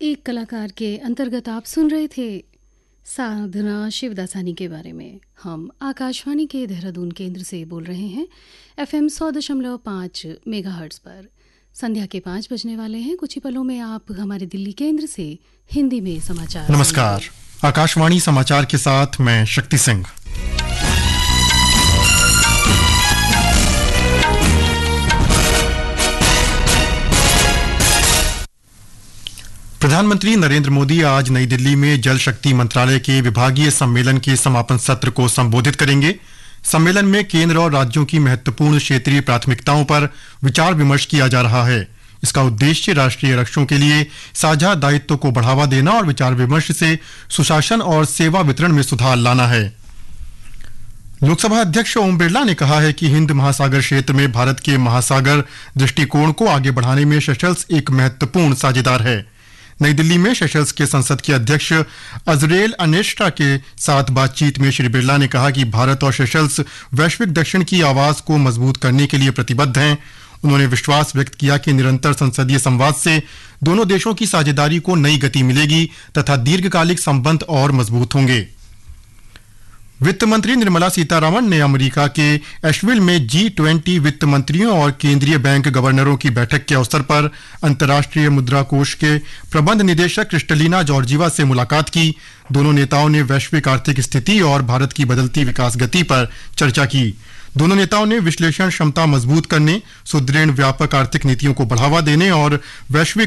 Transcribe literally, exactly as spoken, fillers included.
एक कलाकार के अंतर्गत आप सुन रहे थे साधना शिवदासानी के बारे में। हम आकाशवाणी के देहरादून केंद्र से बोल रहे हैं एफएम सौ दशमलव पाँच मेगाहर्ट्ज पर। संध्या के पाँच बजने वाले हैं। कुछ ही पलों में आप हमारे दिल्ली केंद्र से हिंदी में समाचार। नमस्कार, आकाशवाणी समाचार के साथ मैं शक्ति सिंह। प्रधानमंत्री नरेंद्र मोदी आज नई दिल्ली में जल शक्ति मंत्रालय के विभागीय सम्मेलन के समापन सत्र को संबोधित करेंगे। सम्मेलन में केंद्र और राज्यों की महत्वपूर्ण क्षेत्रीय प्राथमिकताओं पर विचार विमर्श किया जा रहा है। इसका उद्देश्य राष्ट्रीय लक्ष्यों के लिए साझा दायित्व को बढ़ावा देना और विचार विमर्श से सुशासन और सेवा वितरण में सुधार लाना है। लोकसभा अध्यक्ष ओम बिरला ने कहा है कि हिंद महासागर क्षेत्र में भारत के महासागर दृष्टिकोण को आगे बढ़ाने में सेशल्स एक महत्वपूर्ण साझेदार है। नई दिल्ली में सेशल्स के संसद के अध्यक्ष अजरेल अनेस्ट्रा के साथ बातचीत में श्री बिरला ने कहा कि भारत और सेशल्स वैश्विक दक्षिण की आवाज को मजबूत करने के लिए प्रतिबद्ध हैं। उन्होंने विश्वास व्यक्त किया कि निरंतर संसदीय संवाद से दोनों देशों की साझेदारी को नई गति मिलेगी तथा दीर्घकालिक संबंध और मजबूत होंगे। वित्त मंत्री निर्मला सीतारामन ने अमेरिका के एशविल में जी ट्वेंटी वित्त मंत्रियों और केंद्रीय बैंक गवर्नरों की बैठक के अवसर पर अंतर्राष्ट्रीय मुद्रा कोष के प्रबंध निदेशक क्रिस्टलिना जॉर्जीवा से मुलाकात की। दोनों नेताओं ने वैश्विक आर्थिक स्थिति और भारत की बदलती विकास गति पर चर्चा की। दोनों नेताओं ने विश्लेषण क्षमता मजबूत करने, सुदृढ़ व्यापक आर्थिक नीतियों को बढ़ावा देने और वैश्विक